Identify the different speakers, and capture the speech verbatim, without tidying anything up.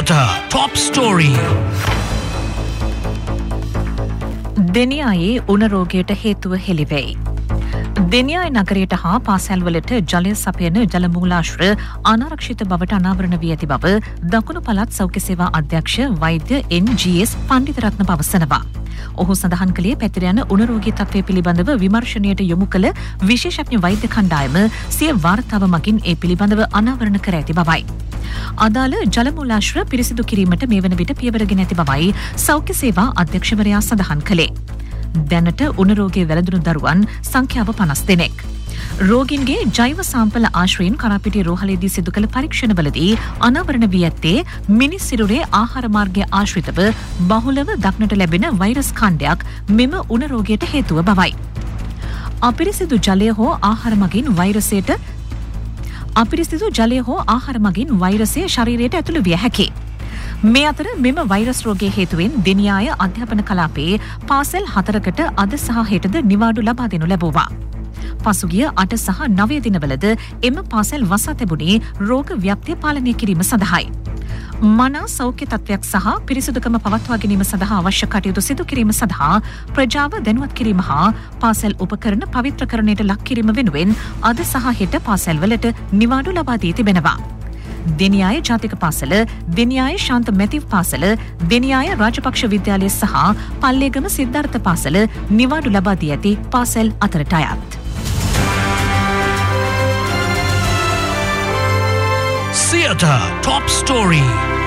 Speaker 1: Theatre Top Story.
Speaker 2: දෙනියායේ උණ රෝගයට හේතුව හෙළිවෙයි. දෙනියාය නගරයට හා පාසැල්වලට ජලය සපයන ජල මූලාශ්‍ර අනාරක්ෂිත බවට අනාවරණ වී ඇති බව දකුණු පළාත් සෞඛ්‍ය සේවා අධ්‍යක්ෂ වෛද්‍ය එන් ජී එස් පණ්ඩිතරත්න පවසනවා. ඔහු සඳහන් කළේ පැතිර යන උණ රෝගී තත්ත්වය පිළිබඳව විමර්ශනයට යොමු කළ විශේෂඥ වෛද්‍ය කණ්ඩායම සිය වාර්තාව මගින් ඒ පිළිබඳව අනාවරණ කර ඇති බවයි. අදාළ ජල මූලාශ්‍ර පිරිසිදු කිරීමට මේ වන විට පියවරගෙන ඇති බවයි සෞඛ්‍ය සේවා අධ්‍යක්ෂවරයා සඳහන් කළේ. දැනට උණ රෝගයේ වැළඳුණු දරුවන් සංඛ්‍යාව පනස් දෙනෙක්. රෝගීන්ගේ ජෛව සාම්පල ආශ්‍රයෙන් කරාපිටිය රෝහලේදී සිදු කළ පරීක්ෂණවලදී අනාවරණ වී ඇත්තේ මිනිස් සිරුරේ ආහාර මාර්ගය ආශ්‍රිතව බහුලව දක්නට ලැබෙන වෛරස් ඛණ්ඩයක් මෙම උණ රෝගයට හේතුව බවයි. අපිරිසිදු ජලය හෝ ආහාර මගින් වෛරසයට අපිරිසිදු ජලය හෝ ආහාර මගින් වෛරසය ශරීරයට ඇතුළු විය හැකියි. මේ අතර මෙම වෛරස් රෝගයේ හේතුවෙන් දෙනියාය අධ්‍යාපන කලාපයේ පාසල් හතරකට අද සහ හෙටද නිවාඩු ලබා දෙනු ලැබුවා. පසුගිය අට සහ නවය දිනවලද එම පාසල් වසා තිබුණේ රෝග ව්‍යාප්තිය පාලනය කිරීම සඳහායි. මනා සෞඛ්‍ය තත්ත්වයක් සහ පිරිසිදුකම පවත්වා ගැනීම සඳහා අවශ්‍ය කටයුතු සිදු කිරීම සඳහා ප්‍රජාව දැනුවත් කිරීම හා පාසල් උපකරණ පවිත්‍රකරණයට ලක් කිරීම වෙනුවෙන් අද සහ හෙට පාසල්වලට නිවාඩු ලබා දී තිබෙනවා. දෙනියාය ජාතික පාසල, දෙනියාය ශාන්ත මැතිව් පාසල, දෙනියාය රාජපක්ෂ විද්‍යාලය සහ පල්ලේගම සිද්ධාර්ථ පාසල නිවාඩු ලබා දී ඇති පාසල් අතරට අයත්.
Speaker 1: Theatre Top Story.